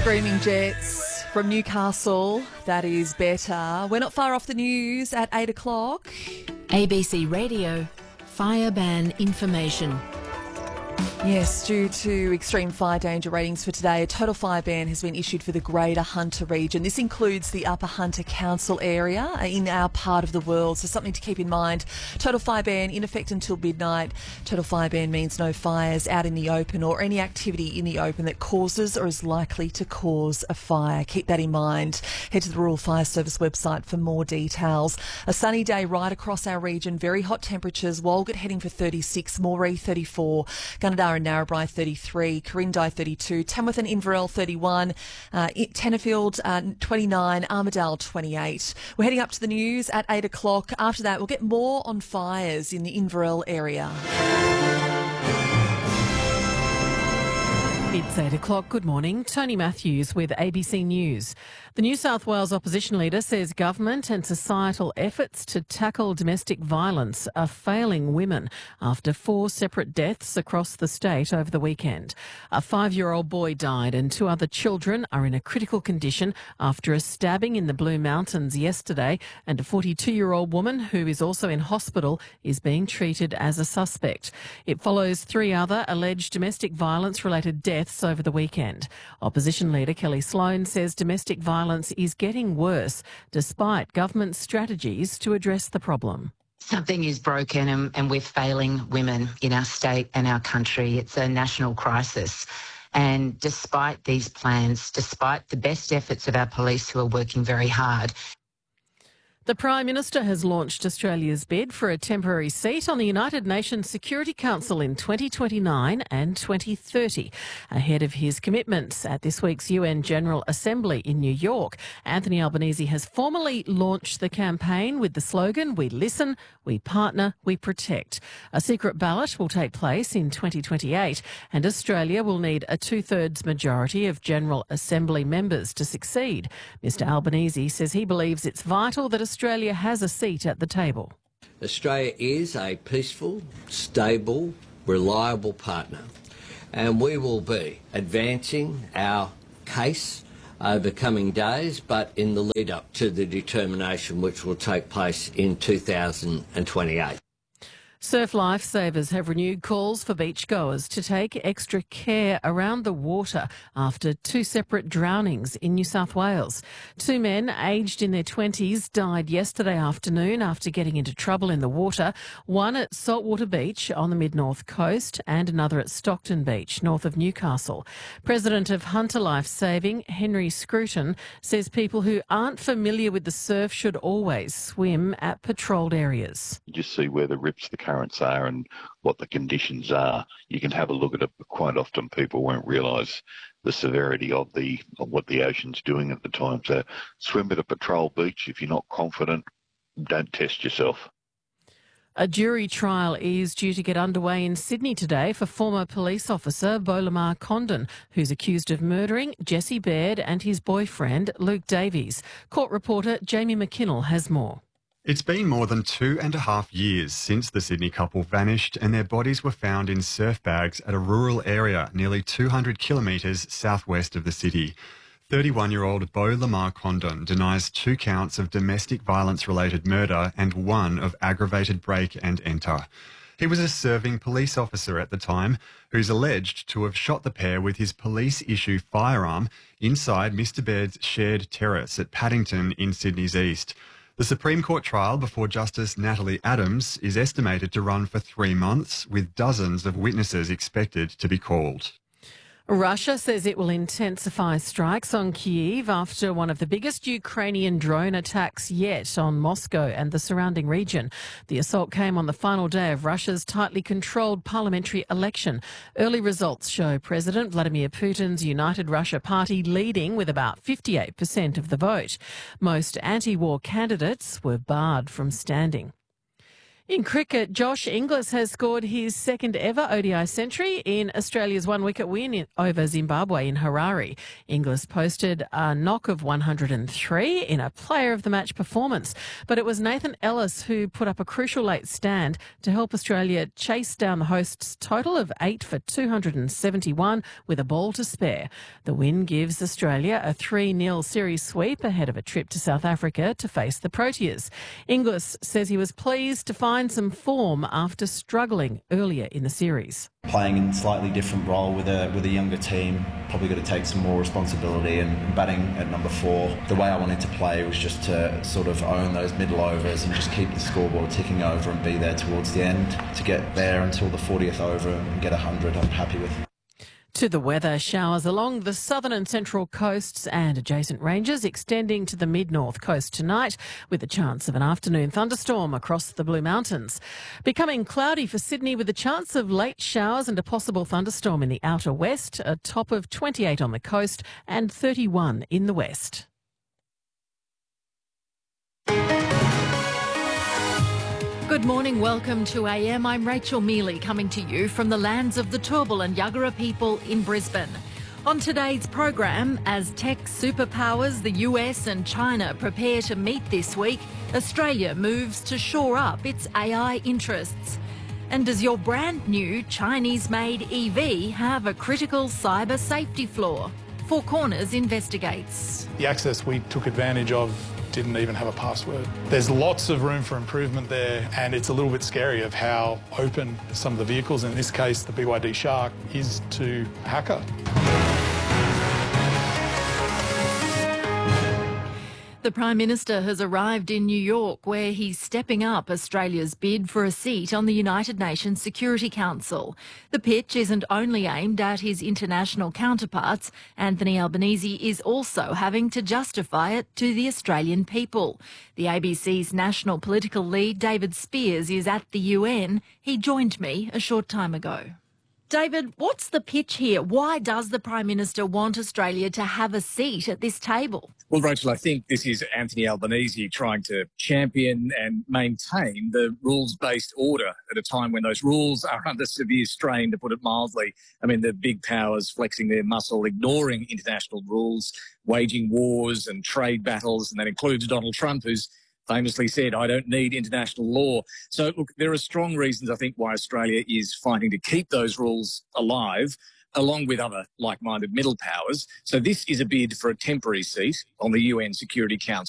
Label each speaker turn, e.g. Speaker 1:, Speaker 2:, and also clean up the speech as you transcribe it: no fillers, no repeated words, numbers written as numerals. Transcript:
Speaker 1: Screaming Jets from Newcastle. That is better. We're not far off the news at 8 o'clock.
Speaker 2: ABC Radio, fire ban information.
Speaker 1: Yes, due to extreme fire danger ratings for today, a total fire ban has been issued for the Greater Hunter region. This includes the Upper Hunter Council area in our part of the world, so something to keep in mind. Total fire ban in effect until midnight. Total fire ban means no fires out in the open or any activity in the open that causes or is likely to cause a fire. Keep that in mind. Head to the Rural Fire Service website for more details. A sunny day right across our region. Very hot temperatures. Walgett heading for 36, Moree 34, Gunnedah and Narrabri 33, Corindai 32, Tamworth and Inverell 31, Tenterfield 29, Armidale 28. We're heading up to the news at 8 o'clock. After that, we'll get more on fires in the Inverell area.
Speaker 3: It's 8 o'clock. Good morning. Tony Matthews with ABC News. The New South Wales opposition leader says government and societal efforts to tackle domestic violence are failing women after 4 separate deaths across the state over the weekend. A 5-year-old boy died and 2 other children are in a critical condition after a stabbing in the Blue Mountains yesterday, and a 42-year-old woman who is also in hospital is being treated as a suspect. It follows 3 other alleged domestic violence-related deaths over the weekend. Opposition leader Kelly Sloan says domestic violence is getting worse despite government strategies to address the problem.
Speaker 4: Something is broken and we're failing women in our state and our country. It's a national crisis. And despite these plans, despite the best efforts of our police who are working very hard,
Speaker 3: the Prime Minister has launched Australia's bid for a temporary seat on the United Nations Security Council in 2029 and 2030. Ahead of his commitments at this week's UN General Assembly in New York, Anthony Albanese has formally launched the campaign with the slogan, "We listen, we partner, we protect." A secret ballot will take place in 2028 and Australia will need a 2/3 majority of General Assembly members to succeed. Mr Albanese says he believes it's vital that Australia has a seat at the table.
Speaker 5: Australia is a peaceful, stable, reliable partner, and we will be advancing our case over coming days, but in the lead up to the determination which will take place in 2028.
Speaker 3: Surf lifesavers have renewed calls for beachgoers to take extra care around the water after 2 separate drownings in New South Wales. 2 men aged in their 20s died yesterday afternoon after getting into trouble in the water, one at Saltwater Beach on the mid-north coast and another at Stockton Beach, north of Newcastle. President of Hunter Life Saving, Henry Scruton, says people who aren't familiar with the surf should always swim at patrolled areas.
Speaker 6: You just see where the rips, the currents are and what the conditions are. You can have a look at it, but quite often people won't realise the severity of what the ocean's doing at the time. So swim at a patrol beach. If you're not confident, don't test yourself.
Speaker 3: A jury trial is due to get underway in Sydney today for former police officer Beau Lamar Condon, who's accused of murdering Jesse Baird and his boyfriend Luke Davies. Court reporter Jamie McKinnell has more.
Speaker 7: It's been more than 2.5 years since the Sydney couple vanished and their bodies were found in surf bags at a rural area nearly 200 kilometres southwest of the city. 31-year-old Beau Lamar Condon denies 2 counts of domestic violence-related murder and 1 of aggravated break and enter. He was a serving police officer at the time who's alleged to have shot the pair with his police-issue firearm inside Mr Baird's shared terrace at Paddington in Sydney's east. The Supreme Court trial before Justice Natalie Adams is estimated to run for 3 months, with dozens of witnesses expected to be called.
Speaker 3: Russia says it will intensify strikes on Kyiv after one of the biggest Ukrainian drone attacks yet on Moscow and the surrounding region. The assault came on the final day of Russia's tightly controlled parliamentary election. Early results show President Vladimir Putin's United Russia Party leading with about 58% of the vote. Most anti-war candidates were barred from standing. In cricket, Josh Inglis has scored his second ever ODI century in Australia's one-wicket win over Zimbabwe in Harare. Inglis posted a knock of 103 in a player of the match performance, but it was Nathan Ellis who put up a crucial late stand to help Australia chase down the hosts' total of 8 for 271 with a ball to spare. The win gives Australia a 3-0 series sweep ahead of a trip to South Africa to face the Proteas. Inglis says he was pleased to find some form after struggling earlier in the series.
Speaker 8: Playing in a slightly different role with a younger team, probably got to take some more responsibility, and batting at number 4, the way I wanted to play was just to sort of own those middle overs and just keep the scoreboard ticking over and be there towards the end. To get there until the 40th over and get 100, I'm happy with.
Speaker 3: To the weather, showers along the southern and central coasts and adjacent ranges extending to the mid-north coast tonight, with a chance of an afternoon thunderstorm across the Blue Mountains. Becoming cloudy for Sydney with a chance of late showers and a possible thunderstorm in the outer west, a top of 28 on the coast and 31 in the west.
Speaker 2: Good morning, welcome to AM. I'm Rachel Mealy, coming to you from the lands of the Turrbal and Yagara people in Brisbane. On today's program, as tech superpowers the US and China prepare to meet this week, Australia moves to shore up its AI interests. And does your brand new Chinese-made EV have a critical cyber safety flaw? Four Corners investigates.
Speaker 9: The access we took advantage of didn't even have a password. There's lots of room for improvement there, and it's a little bit scary of how open some of the vehicles, in this case the BYD Shark, is to a hacker.
Speaker 2: The Prime Minister has arrived in New York, where he's stepping up Australia's bid for a seat on the United Nations Security Council. The pitch isn't only aimed at his international counterparts. Anthony Albanese is also having to justify it to the Australian people. The ABC's national political lead, David Spears, is at the UN. He joined me a short time ago. David, what's the pitch here? Why does the Prime Minister want Australia to have a seat at this table?
Speaker 10: Well, Rachel, I think this is Anthony Albanese trying to champion and maintain the rules-based order at a time when those rules are under severe strain, to put it mildly. I mean, the big powers flexing their muscle, ignoring international rules, waging wars and trade battles, and that includes Donald Trump, who's famously said, I don't need international law. So, look, there are strong reasons, I think, why Australia is fighting to keep those rules alive, along with other like-minded middle powers. So this is a bid for a temporary seat on the UN Security Council.